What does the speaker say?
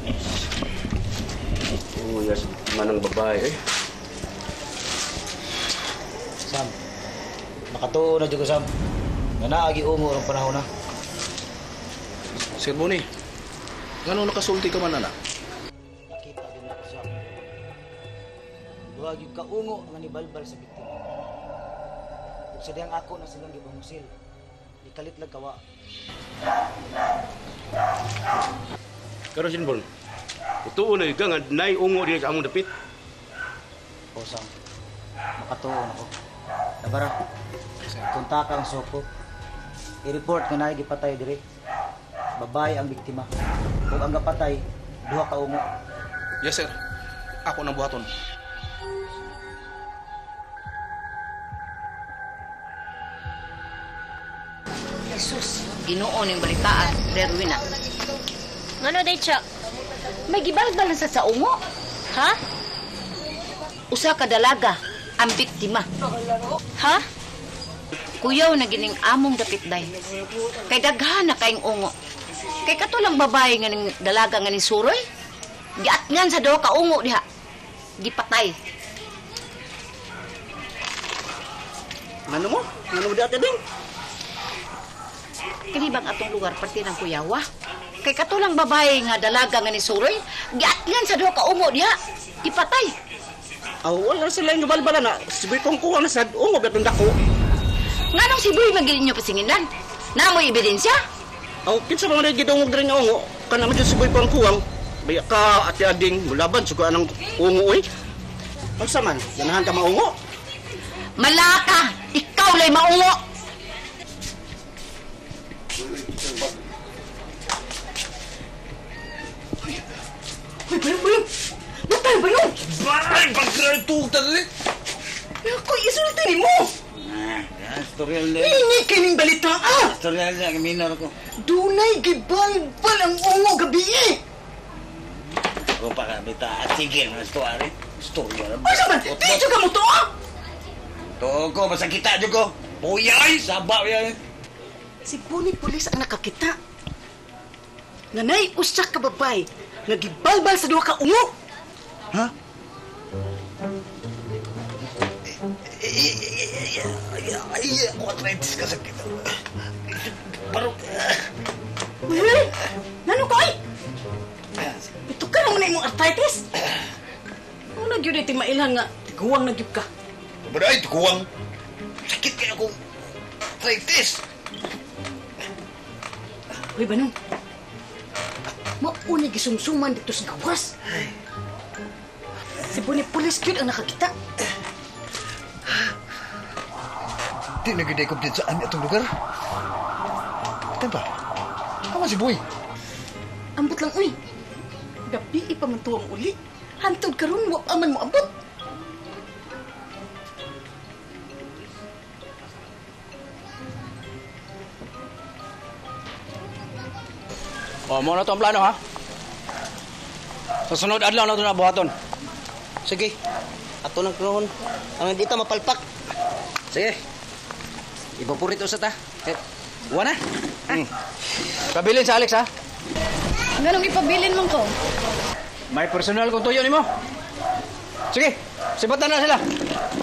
Yes, manang babae eh. Sam, nakatuo na dyan ko, Sam. Nga naagi ungo ang panahon na. Sir Boni, gano'n nakasulti ka man, anak? Nakita din ako, Sam. Duwag yung kaungo ang nibalbal sa biktima. Kung sadyang ako na silang gibamusil, ikalit lang kawa. Pero Sinbon, ituon na yung nga naiungo din sa among dapit. O, Sam, makatuo na ako. Nabara, kunta ka ang soko. I-report nga naigipatay diri. Babae ang biktima. Kung ang gapatay, duha ka ungo. Yes, sir. Ako nang buhaton. Jesus, Ginoo ning balitaan, Derwina. Ngano day siya? May gibalbal na sa ungo? Ha? Usa ka dalaga ang biktima. Ha? Kuyaw na gining among dapit day. Kay daghan na kaing ungo. Kay katulang babae nga ning dalaga nga ning suroy. Giatngan sa duha ka ungo diha. Gipatay. Ano mo? Ano mo dati ding? Kini bang atong lugar parte ng kuyawa? Kay katulang babae nga dalaga nga ning suroy, giatngan sa duha ka ungo diha. Gipatay. Wala sila yung balbala na. Sibitong kuha na sa ungo betong dako. Nganong si Boy magiging nyo pasinginan? Namoy ebidensya? Kinsa mga rin gidong ugrin nga ungo. Kana man si boy pang kuwang. Baya ka ati ading mulaban suga anang ungo eh. Unsa man? Ganahan ka maungo? Malaka! Ikaw lay maungo! Bayong! Batay, bayong! Ay, pagkarito tali! Ako, isulti mo! Tutorial na. Ini kining balita, ah! Tutorial na, minor ko. Dunay gibalbal ang ungo gabi eh! Kung pa ka, bita, atigil na ito, ari. Tutorial. Asa man? Dito ka mo to, ah! Tuo ko, basta kita dyan ko. Puyay, sabak yan. Si Bunit Pulis ang nakakita. Nanay, usak ka babay. Nagibalbal sa duha ka ungo. Ha? Ay, ako arthritis ka sakit. Parang... Eh, nano ko ay? Ito ka naman na imong arthritis. Ano na yun iti mailan nga, tiguwang na yun ka. Baday, tukuwang. Sakit kaya akong arthritis. Uy, Banong. Maunay gisumsuman dito sa gawas. Si Bunit Pulis yun ang nakakita. Di nagigay ko din saan itong lugar. Ito ba? Kamu si Boy? Ambot lang, uy. Gabi ipamantuwang uli. Hantod ka ron, wap aman mo abot. Mo na to ang plano, ha? Sa sunod adlaw na ito na buhaton. Sige, ato nang kunohon. Ang dito mapalpak. Sige. Ipapurit sa ta. Buwan na. Pabilin sa Alex, ha? Ganong ipabilin mong ko? May personal kong tuyo ni mo. Sige, sibatan na sila.